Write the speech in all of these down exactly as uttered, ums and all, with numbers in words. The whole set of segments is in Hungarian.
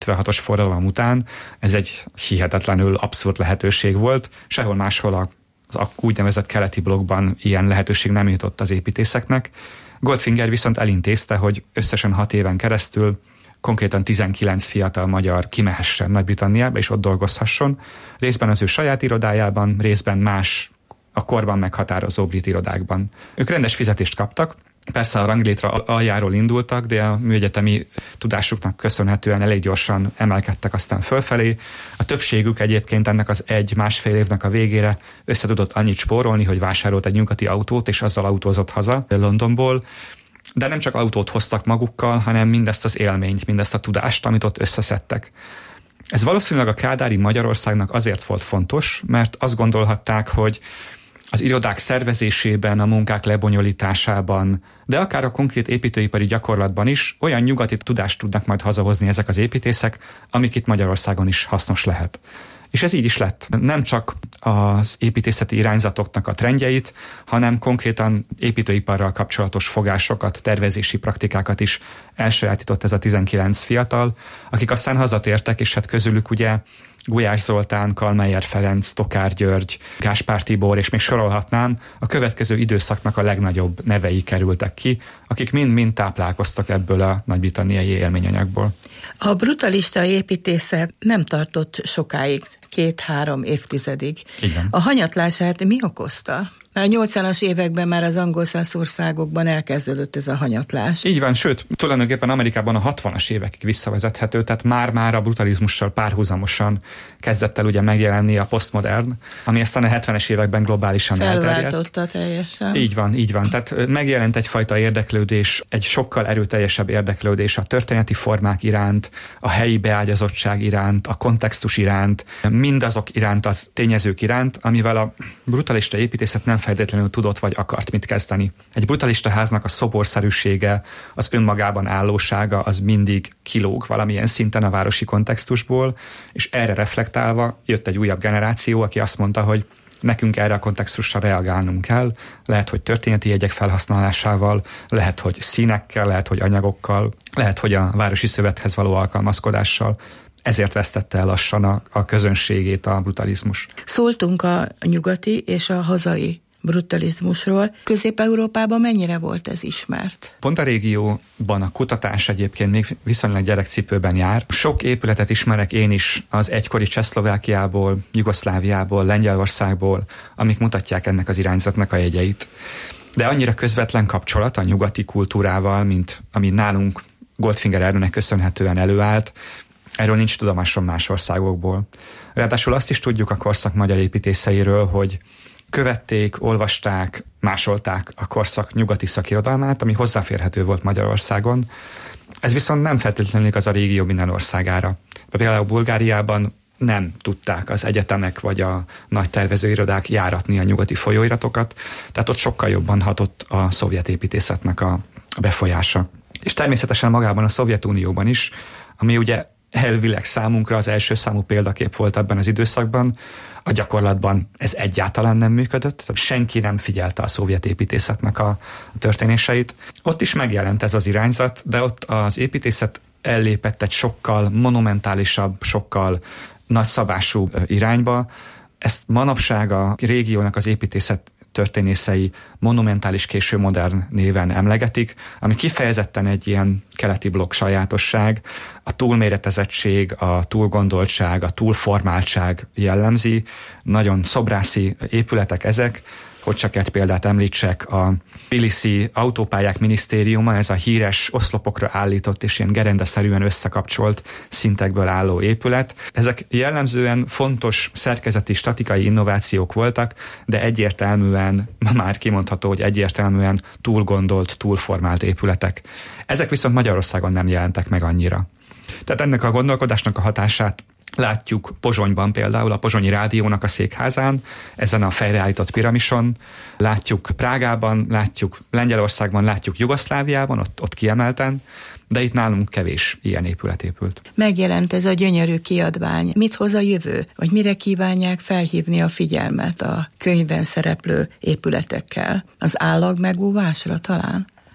hetvenhatos forradalom után ez egy hihetetlenül abszurd lehetőség volt. Sehol máshol az úgynevezett keleti blokkban ilyen lehetőség nem jutott az építészeknek. Goldfinger viszont elintézte, hogy összesen hat éven keresztül konkrétan tizenkilenc fiatal magyar kimehessen Nagy-Britanniába, és ott dolgozhasson. Részben az ő saját irodájában, részben más a korban meghatározó brit irodákban. Ők rendes fizetést kaptak, persze a ranglétra aljáról indultak, de a műegyetemi tudásuknak köszönhetően elég gyorsan emelkedtek aztán fölfelé. A többségük egyébként ennek az egy-másfél évnek a végére össze tudott annyit spórolni, hogy vásárolt egy nyugati autót, és azzal autózott haza Londonból. De nem csak autót hoztak magukkal, hanem mindezt az élményt, mindezt a tudást, amit ott összeszedtek. Ez valószínűleg a kádári Magyarországnak azért volt fontos, mert azt gondolhatták, hogy az irodák szervezésében, a munkák lebonyolításában, de akár a konkrét építőipari gyakorlatban is olyan nyugati tudást tudnak majd hazahozni ezek az építészek, amik itt Magyarországon is hasznos lehet. És ez így is lett. Nem csak az építészeti irányzatoknak a trendjeit, hanem konkrétan építőiparral kapcsolatos fogásokat, tervezési praktikákat is elsajátított ez a tizenkilenc fiatal, akik aztán hazatértek, és hát közülük ugye Gulyás Zoltán, Kallmeyer Ferenc, Tokár György, Gáspár Tibor, és még sorolhatnám, a következő időszaknak a legnagyobb nevei kerültek ki, akik mind-mind táplálkoztak ebből a nagy-britanniai élményanyagból. A brutalista építészet nem tartott sokáig, két-három évtizedig. Igen. A hanyatlását mi okozta? Mert a nyolcvanas években már az angolszász országokban elkezdődött ez a hanyatlás. Így van, sőt, tulajdonképpen Amerikában a hatvanas évekig visszavezethető, tehát már-már a brutalizmussal párhuzamosan kezdett el ugye megjelenni a posztmodern, ami aztán a hetvenes években globálisan elterjedt. Felváltotta teljesen. Így van, így van. Tehát megjelent egyfajta érdeklődés, egy sokkal erőteljesebb érdeklődés a történeti formák iránt, a helyi beágyazottság iránt, a kontextus iránt, mindazok iránt, az tényezők iránt, amivel a brutalista építészet nem feltétlenül tudott vagy akart mit kezdeni. Egy brutalista háznak a szoborszerűsége, az önmagában állósága az mindig kilóg valamilyen szinten a városi kontextusból, és erre reflektálva jött egy újabb generáció, aki azt mondta, hogy nekünk erre a kontextusra reagálnunk kell, lehet, hogy történeti jegyek felhasználásával, lehet, hogy színekkel, lehet, hogy anyagokkal, lehet, hogy a városi szövethez való alkalmazkodással. Ezért vesztette el lassan a, a közönségét a brutalizmus. Szóltunk a nyugati és a hazai brutalizmusról. Közép-Európában mennyire volt ez ismert? Pont a régióban a kutatás egyébként még viszonylag gyerekcipőben jár. Sok épületet ismerek én is az egykori Csehszlovákiából, Jugoszláviából, Lengyelországból, amik mutatják ennek az irányzatnak a jegyeit. De annyira közvetlen kapcsolat a nyugati kultúrával, mint ami nálunk Goldfinger Ernőnek köszönhetően előállt, erről nincs tudomásom más országokból. Ráadásul azt is tudjuk a korszak magyar építészeiről, hogy követték, olvasták, másolták a korszak nyugati szakirodalmát, ami hozzáférhető volt Magyarországon. Ez viszont nem feltétlenül igaz a régió minden országára. Például Bulgáriában nem tudták az egyetemek vagy a nagy tervezőirodák járatni a nyugati folyóiratokat, tehát ott sokkal jobban hatott a szovjet építészetnek a befolyása. És természetesen magában a Szovjetunióban is, ami ugye elvileg számunkra az első számú példakép volt ebben az időszakban, a gyakorlatban ez egyáltalán nem működött, senki nem figyelte a szovjet építészetnek a történéseit. Ott is megjelent ez az irányzat, de ott az építészet ellépett egy sokkal monumentálisabb, sokkal nagyszabású irányba. Ezt manapság a régiónak az építészet történészei monumentális késő modern néven emlegetik, ami kifejezetten egy ilyen keleti blokk sajátosság, a túlméretezettség, a túlgondoltság, a túlformáltság jellemzi, nagyon szobrászi épületek ezek, hogy csak egy példát említsek, a Tbiliszi autópályák minisztériuma, ez a híres oszlopokra állított és ilyen gerendeszerűen összekapcsolt szintekből álló épület. Ezek jellemzően fontos szerkezeti, statikai innovációk voltak, de egyértelműen, már kimondható, hogy egyértelműen túlgondolt, túlformált épületek. Ezek viszont Magyarországon nem jelentek meg annyira. Tehát ennek a gondolkodásnak a hatását látjuk Pozsonyban például, a Pozsonyi Rádiónak a székházán, ezen a fejreállított piramison, látjuk Prágában, látjuk Lengyelországban, látjuk Jugoszláviában, ott, ott kiemelten, de itt nálunk kevés ilyen épület épült. Megjelent ez a gyönyörű kiadvány. Mit hoz a jövő? Vagy mire kívánják felhívni a figyelmet a könyvben szereplő épületekkel? Az állag megóvásra talán?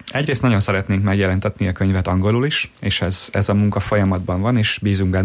Egyrészt nagyon szeretnénk megjelentetni a könyvet angolul is, és ez, ez a munka folyamatban van, és bízunk benne,